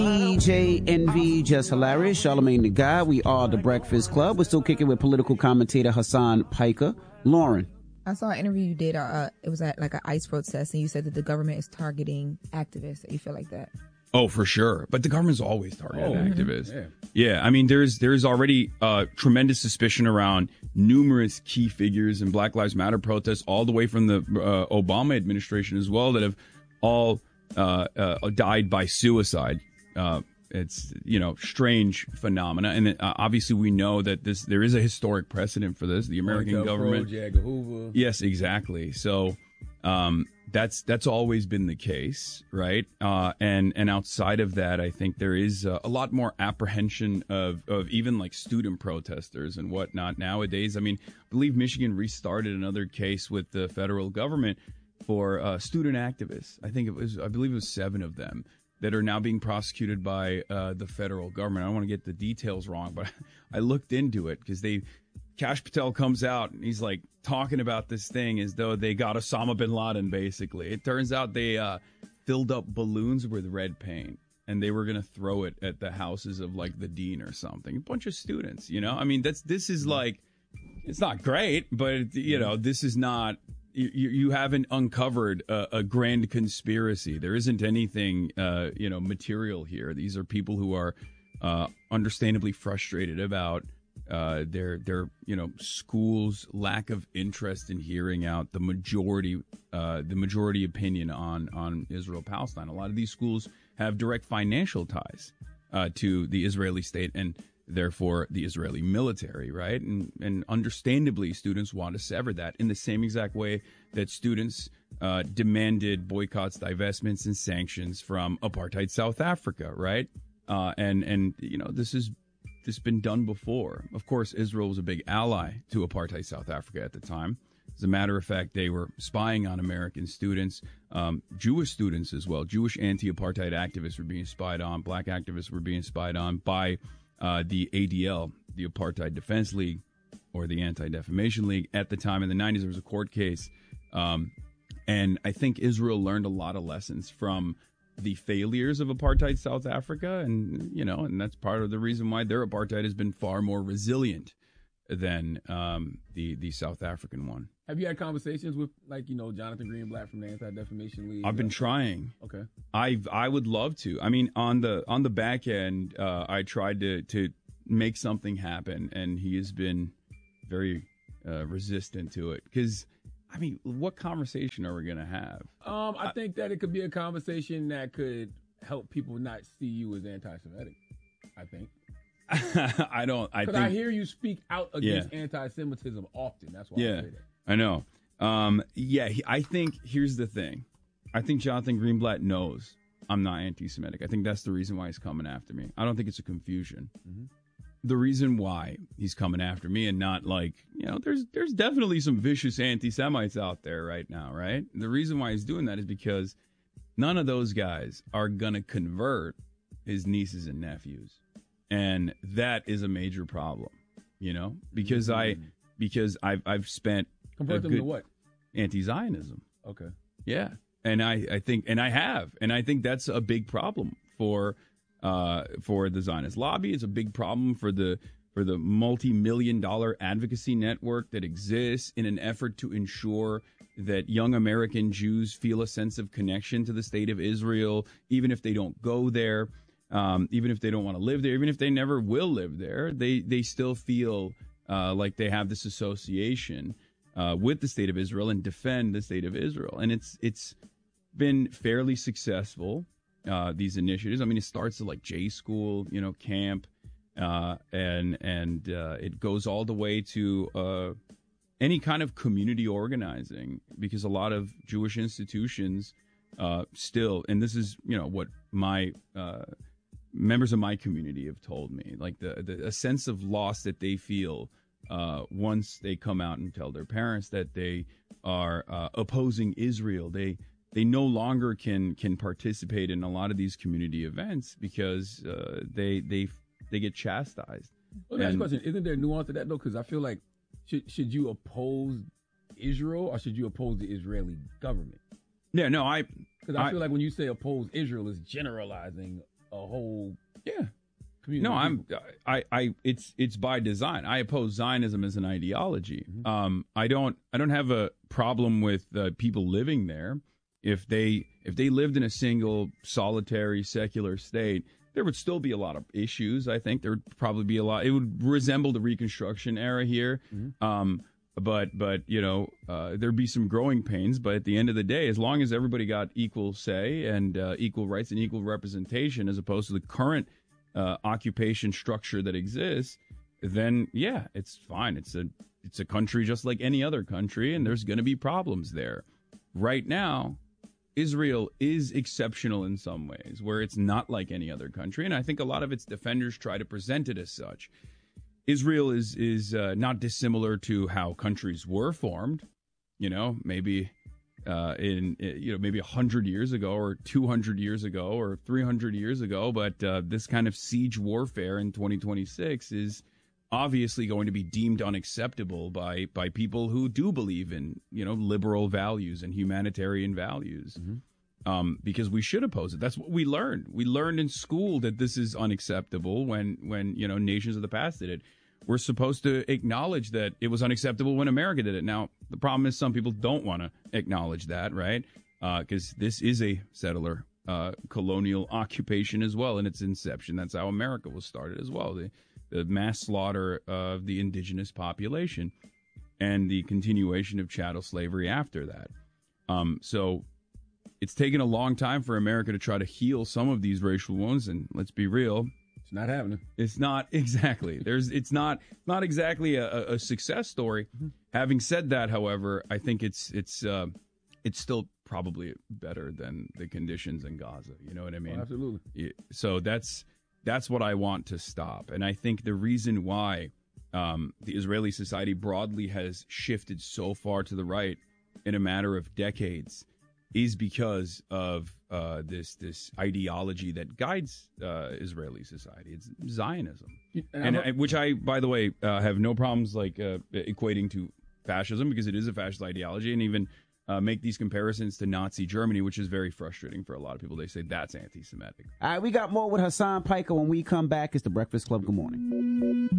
DJ Envy, Just Hilarious, Charlamagne the Guy. We are the Breakfast Club. We're still kicking with political commentator Hassan Piker. Lauren. I saw an interview you did. It was at like an ICE protest, and you said that the government is targeting activists. You feel like that? Oh, for sure. But the government's always targeting activists. Yeah, I mean, there's already tremendous suspicion around numerous key figures in Black Lives Matter protests, all the way from the Obama administration as well, that have all died by suicide. It's, strange phenomena. And obviously we know that there is a historic precedent for this. The American government. Hoover. Yes, exactly. So that's always been the case, right? And outside of that, I think there is a lot more apprehension of even like student protesters and whatnot nowadays. I mean, I believe Michigan restarted another case with the federal government for student activists. I believe it was 7 of them that are now being prosecuted by the federal government. I don't want to get the details wrong, but I looked into it because Kash Patel comes out and he's like talking about this thing as though they got Osama bin Laden, basically. It turns out they filled up balloons with red paint and they were going to throw it at the houses of like the dean or something. A bunch of students, I mean, this is like, it's not great, but this is not, you haven't uncovered a grand conspiracy. There isn't anything, material here. These are people who are understandably frustrated about their school's lack of interest in hearing out the majority opinion on Israel-Palestine. A lot of these schools have direct financial ties to the Israeli state and therefore the Israeli military, right? And understandably, students want to sever that in the same exact way that students demanded boycotts, divestments, and sanctions from apartheid South Africa, right? This has been done before. Of course, Israel was a big ally to apartheid South Africa at the time. As a matter of fact, they were spying on American students, Jewish students as well. Jewish anti-apartheid activists were being spied on. Black activists were being spied on by the ADL, the Apartheid Defense League, or the Anti-Defamation League. At the time in the 90s, there was a court case. And I think Israel learned a lot of lessons from the failures of apartheid South Africa. And that's part of the reason why their apartheid has been far more resilient than the South African one. Have you had conversations with, Jonathan Greenblatt from the Anti-Defamation League? I've been trying. Okay. I would love to. I mean, on the back end, I tried to make something happen, and he has been very resistant to it. Because, I mean, what conversation are we going to have? I think that it could be a conversation that could help people not see you as anti-Semitic, I think. Because I hear you speak out against anti-Semitism often. That's why I say that. I know. I think here's the thing. I think Jonathan Greenblatt knows I'm not anti-Semitic. I think that's the reason why he's coming after me. I don't think it's a confusion. Mm-hmm. The reason why he's coming after me and not there's definitely some vicious anti-Semites out there right now, right? The reason why he's doing that is because none of those guys are going to convert his nieces and nephews. And that is a major problem, because I've spent convert them to what? Anti-Zionism. Okay. Yeah. And I think that's a big problem for the Zionist lobby. It's a big problem for the multi-million-dollar advocacy network that exists in an effort to ensure that young American Jews feel a sense of connection to the state of Israel, even if they don't go there. Even if they don't want to live there, even if they never will live there, they still feel like they have this association with the state of Israel and defend the state of Israel. And it's been fairly successful, these initiatives. I mean, it starts at like J School, camp, and it goes all the way to any kind of community organizing, because a lot of Jewish institutions still, and this is, what my members of my community have told me, like a sense of loss that they feel once they come out and tell their parents that they are opposing Israel. They no longer can participate in a lot of these community events because they get chastised. Well, next question: isn't there nuance to that though? Because I feel like should you oppose Israel or should you oppose the Israeli government? Yeah, no, because I feel like when you say oppose Israel, it's generalizing a whole community. No, it's by design. I oppose Zionism as an ideology. Mm-hmm. I don't have a problem with people living there. If they lived in a single solitary secular state, there would still be a lot of issues. I think there would probably be a lot. It would resemble the Reconstruction era here. Mm-hmm. But there'd be some growing pains. But at the end of the day, as long as everybody got equal say and equal rights and equal representation, as opposed to the current occupation structure that exists, then it's fine. It's a country just like any other country, and there's going to be problems there. Right now, Israel is exceptional in some ways, where it's not like any other country, and I think a lot of its defenders try to present it as such. Israel is not dissimilar to how countries were formed, maybe maybe 100 years ago or 200 years ago or 300 years ago. But this kind of siege warfare in 2026 is obviously going to be deemed unacceptable by people who do believe in, liberal values and humanitarian values. Mm-hmm. Because we should oppose it. That's what we learned. We learned in school that this is unacceptable when nations of the past did it. We're supposed to acknowledge that it was unacceptable when America did it. Now, the problem is some people don't want to acknowledge that, right? Because this is a settler colonial occupation as well in its inception. That's how America was started as well. The mass slaughter of the indigenous population and the continuation of chattel slavery after that. So it's taken a long time for America to try to heal some of these racial wounds, and let's be real, it's not happening. It's not exactly. It's not exactly a success story. Mm-hmm. Having said that, however, I think it's still probably better than the conditions in Gaza. You know what I mean? Oh, absolutely. So that's what I want to stop, and I think the reason why the Israeli society broadly has shifted so far to the right in a matter of decades is because of this ideology that guides Israeli society. It's Zionism, which I, by the way, have no problems equating to fascism, because it is a fascist ideology, and even make these comparisons to Nazi Germany, which is very frustrating for a lot of people. They say that's anti-Semitic. All right, we got more with Hassan Piker when we come back. It's The Breakfast Club. Good morning.